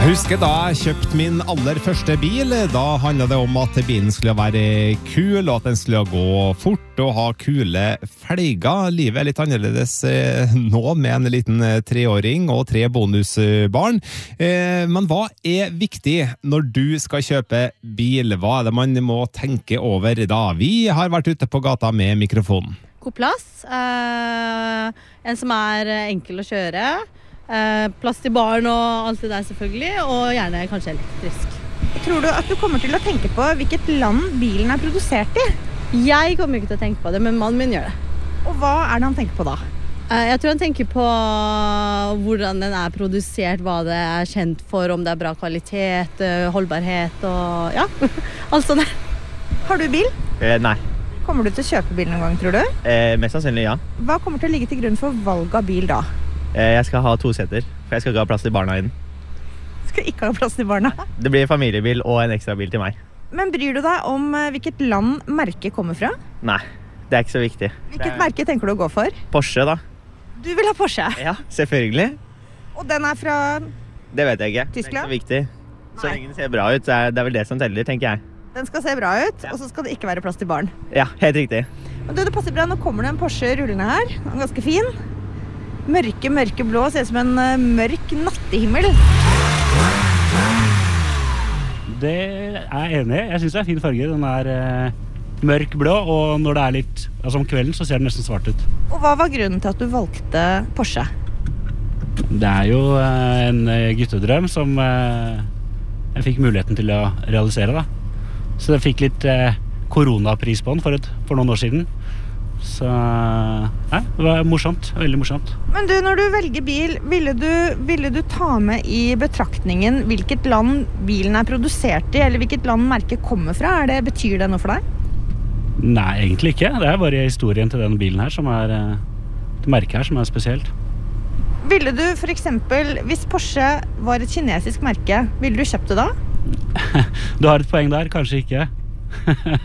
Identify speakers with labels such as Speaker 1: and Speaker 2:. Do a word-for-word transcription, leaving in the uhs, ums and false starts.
Speaker 1: Jeg husker da jeg kjøpte min aller første bil. Da handlet det om at bilen skulle være kul, og at den skulle gå fort og ha kule felger. Livet er litt annerledes nå med en liten treåring og tre bonusbarn. Men hva er viktig når du skal kjøpe bil? Hva er det man må tenke over da? Vi har vært ute på gata med mikrofonen.
Speaker 2: God plass, eh, en som er enkel å kjøre, eh, plass til barn og alt det der selvfølgelig, og gjerne kanskje elektrisk.
Speaker 3: Tror du at du kommer til å tenke på hvilket land bilen er produsert i?
Speaker 2: Jeg kommer ikke til å tenke på det, men mannen min gjør det.
Speaker 3: Og hva er det han tenker på da?
Speaker 2: Eh, jeg tror han tenker på hvordan den er produsert, hva det er kjent for, om det er bra kvalitet, eh, holdbarhet og ja, alt sånt der.
Speaker 3: Har du bil?
Speaker 4: Eh, nei.
Speaker 3: Kommer du til å kjøpe bil noen gang, tror du?
Speaker 4: Eh, mest sannsynlig, ja.
Speaker 3: Hva kommer til å ligge til grunn for valg av bil da?
Speaker 4: Eh, jeg skal ha to seter, for jeg skal ikke ha plass til barna i den.
Speaker 3: Skal ikke ha plass til barna?
Speaker 4: Det blir familiebil og en ekstra bil til meg.
Speaker 3: Men bryr du deg om hvilket land merket kommer fra?
Speaker 4: Nei, det er ikke så viktig.
Speaker 3: Hvilket
Speaker 4: er...
Speaker 3: merke tenker du å gå for?
Speaker 4: Porsche, da.
Speaker 3: Du vil ha Porsche?
Speaker 4: Ja, selvfølgelig.
Speaker 3: Og den er fra...
Speaker 4: Det vet jeg ikke.
Speaker 3: Tyskland?
Speaker 4: Det er ikke så viktig. Så
Speaker 3: Nei.
Speaker 4: lenge den ser bra ut, det er vel det som teller, tenker jeg.
Speaker 3: Den skal se bra ut,
Speaker 4: Ja.
Speaker 3: og så skal det ikke være plass til barn.
Speaker 4: Ja, helt riktig.
Speaker 3: Men du, det passer bra, nå kommer det en Porsche rullende her. Den er ganske fin. Mørke, mørke blå, ser ut som en uh, mørk nattehimmel.
Speaker 5: Det er jeg enig i. Jeg synes det er fin farge. Den er eh, mørk blå, og når det er litt, altså om kvelden så ser den nesten svart ut.
Speaker 3: Og hva var grunnen til at du valgte Porsche?
Speaker 5: Det er jo eh, en guttedrøm som eh, jeg fikk muligheten til å realisere da. Så jeg fikk litt eh, koronapris på den for, et, for noen år siden. Så ja, det var morsomt, veldig morsomt.
Speaker 3: Men du, når du velger bil, ville du, ville du ta med i betraktningen hvilket land bilen er produsert i, eller hvilket land merket kommer fra? Er det, betyr det noe for deg?
Speaker 5: Nei, egentlig ikke. Det er bare historien til denne bilen her som er, eh, det merket her som er spesielt.
Speaker 3: Ville du for eksempel, hvis Porsche var et kinesisk merke, ville du kjøpt det da?
Speaker 5: Du har et poeng der, kanskje ikke.